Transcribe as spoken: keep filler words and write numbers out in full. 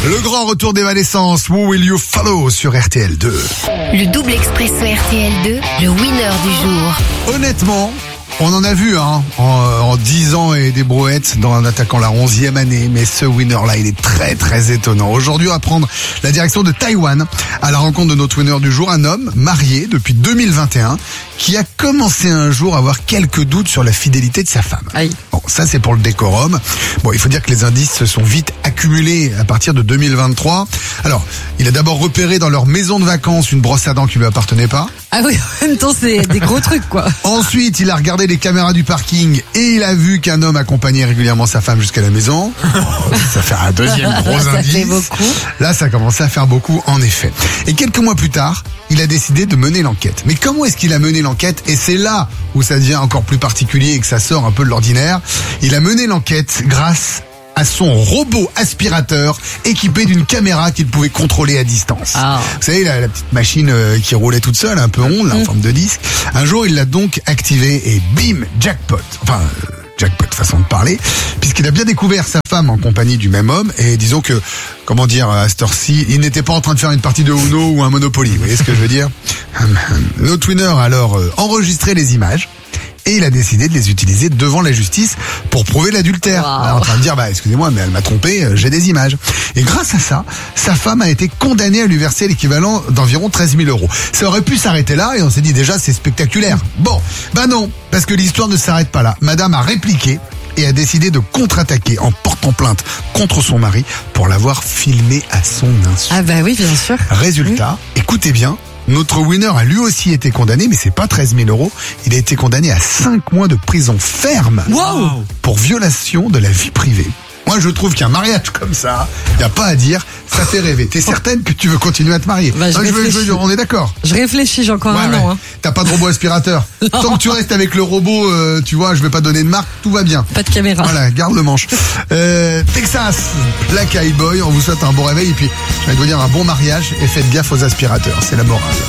Le grand retour d'Evanescence, Who Will You Follow sur R T L deux. Le double expresso R T L deux, le winner du jour. Honnêtement, on en a vu hein, en, en dix ans et des brouettes dans un attaquant la onzième année, mais ce winner-là, il est très très étonnant. Aujourd'hui, on va prendre la direction de Taïwan à la rencontre de notre winner du jour, un homme marié depuis deux mille vingt et un qui a commencé un jour à avoir quelques doutes sur la fidélité de sa femme. Aïe. Bon, ça c'est pour le décorum. Bon, il faut dire que les indices se sont vite accumulés à partir de deux mille vingt-trois. Alors, il a d'abord repéré dans leur maison de vacances une brosse à dents qui lui appartenait pas. Ah oui, en même temps, c'est des gros trucs, quoi. Ensuite, il a regardé les caméras du parking et il a vu qu'un homme accompagnait régulièrement sa femme jusqu'à la maison. Ça fait un deuxième gros Ça indice. fait beaucoup. Là, ça commençait à faire beaucoup, en effet. Et quelques mois plus tard, il a décidé de mener l'enquête. Mais comment est-ce qu'il a mené l'enquête? Et c'est là où ça devient encore plus particulier et que ça sort un peu de l'ordinaire. Il a mené l'enquête grâce à son robot aspirateur équipé d'une caméra qu'il pouvait contrôler à distance. Ah. Vous savez, la, la petite machine euh, qui roulait toute seule, un peu ronde, là, en forme de disque. Un jour, il l'a donc activée et bim, jackpot. Enfin, euh, jackpot, façon de parler, puisqu'il a bien découvert sa femme en compagnie du même homme. Et disons que, comment dire, à cette heure-ci, il n'était pas en train de faire une partie de Uno ou un Monopoly. Vous voyez ce que je veux dire? Notre winner a alors euh, enregistré les images. Et il a décidé de les utiliser devant la justice pour prouver l'adultère. Wow. Alors, en train de dire, bah, excusez-moi, mais elle m'a trompé, euh, j'ai des images. Et grâce à ça, sa femme a été condamnée à lui verser l'équivalent d'environ treize mille euros. Ça aurait pu s'arrêter là et on s'est dit déjà, c'est spectaculaire. Bon, bah non, parce que l'histoire ne s'arrête pas là. Madame a répliqué et a décidé de contre-attaquer en portant plainte contre son mari pour l'avoir filmé à son insu. Ah bah oui, bien sûr. Résultat, écoutez bien, notre winner a lui aussi été condamné, mais c'est pas treize mille euros. Il a été condamné à cinq mois de prison ferme Wow. pour violation de la vie privée. Moi, je trouve qu'un mariage comme ça, y a pas à dire, ça fait rêver. T'es certaine que tu veux continuer à te marier? Bah, je Non, je veux, je réfléchis. veux- on est d'accord. Je réfléchis, j'ai encore Ouais, un ouais. an. Hein. T'as pas de robot aspirateur. Tant que tu restes avec le robot, euh, tu vois, je vais pas donner de marque, tout va bien. Pas de caméra. Voilà, garde le manche. Euh, Texas, Black Eye Boy, on vous souhaite un bon réveil et puis, je vais vous dire un bon mariage et faites gaffe aux aspirateurs, c'est la morale.